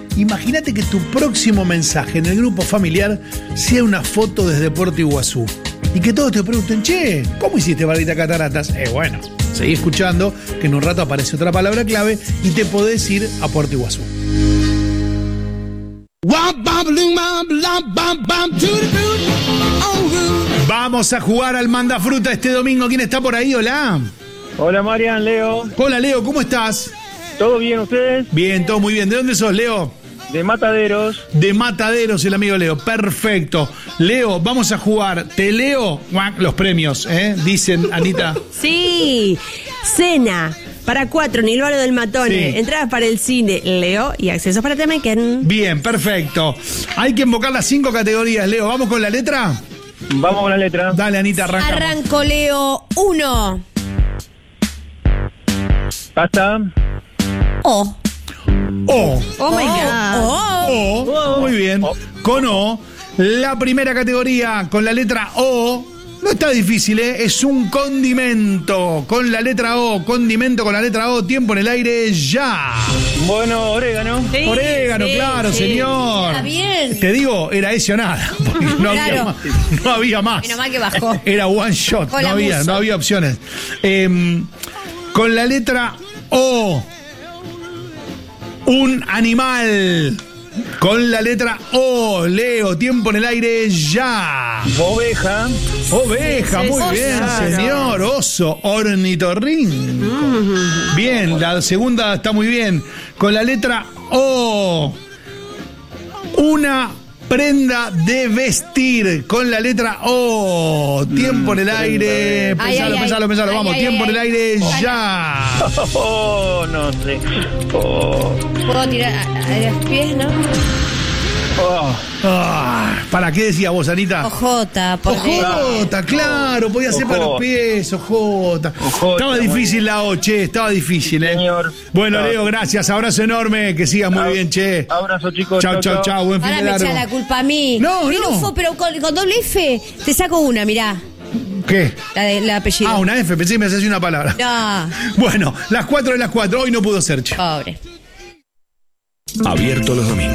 Imagínate que tu próximo mensaje en el grupo familiar sea una foto desde Puerto Iguazú. Y que todos te pregunten, che, ¿cómo hiciste para ir a Cataratas? Bueno, seguí escuchando, que en un rato aparece otra palabra clave y te podés ir a Puerto Iguazú. Vamos a jugar al Manda Fruta este domingo. ¿Quién está por ahí? Hola. Hola Marian, Leo. Hola Leo, ¿cómo estás? ¿Todo bien ustedes? Bien, todo muy bien. ¿De dónde sos, Leo? De Mataderos. De Mataderos, el amigo Leo. Perfecto. Leo, vamos a jugar. Te leo los premios, dicen Anita. Sí. Cena para 4 en el barrio del Matone. Sí. Entradas para el cine, Leo, y accesos para Temeken. Bien, perfecto. Hay que invocar las 5 categorías, Leo. ¿Vamos con la letra? Vamos con la letra. Dale, Anita, arrancamos. Arranco, Leo. 1. Pasta. O. O. Oh my God. O. Muy bien. Con O. La primera categoría con la letra O. No está difícil, es un condimento. Con la letra O. Condimento con la letra O. Tiempo en el aire ya. Bueno, orégano. Sí, Orégano, sí, claro, sí. señor. Está bien. Te digo, era ese o nada. Porque no, Claro. no había más. Menos mal que bajó. Era one shot. Hola, No había opciones. Con la letra O. Un animal. Con la letra O. Leo, tiempo en el aire ya. Oveja. Oveja, muy Oso. bien, Claro. señor. Oso, ornitorrinco. Bien, la segunda está muy bien. Con la letra O. Una prenda de vestir. Con la letra O. Tiempo en el aire. Ay, Pensalo. ay, Vamos, ay, tiempo ay, en el ay. aire ya. Oh, no sé. Oh. Puedo tirar a los pies, ¿no? Oh. ¿Para qué decía vos, Anita? Ojota, por Ojota, claro, podía ser para los Ojota. pies, ojota. Ojota, Estaba muy difícil la O, che, estaba difícil, Señor. Bueno, Chao. Leo, gracias, abrazo enorme, que sigas muy bien, che. Abrazo, chicos. Chau, buen fin Ahora de me largo. echa la culpa a mí. No, Pelufo, no. pero con doble F te saco una, mirá. ¿Qué? La apellido. Una F, pensé que me hacías una palabra. No, Bueno, las 4 de las 4, hoy no pudo ser, che. pobre. Abierto los domingos.